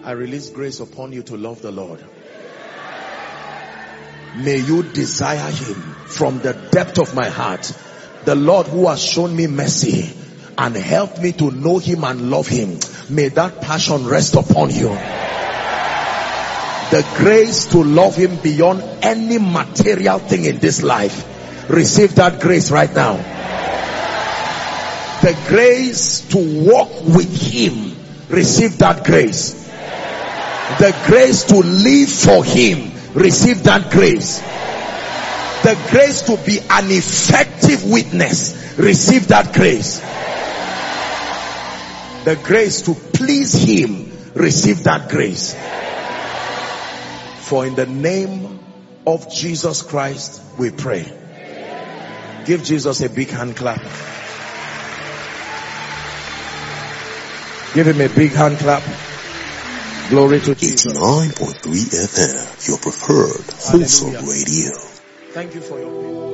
I release grace upon you to love the Lord. May you desire him from the depth of my heart. The Lord who has shown me mercy and helped me to know him and love him, may that passion rest upon you. The grace to love him beyond any material thing in this life. Receive that grace right now. The grace to walk with him. Receive that grace. The grace to live for him. Receive that grace. The grace to be an effective witness. Receive that grace. The grace to please him. Receive that grace. For in the name of Jesus Christ we pray. Give Jesus a big hand clap. Give him a big hand clap. Glory to Jesus. 89.3 FM, your preferred wholesome radio. Thank you for your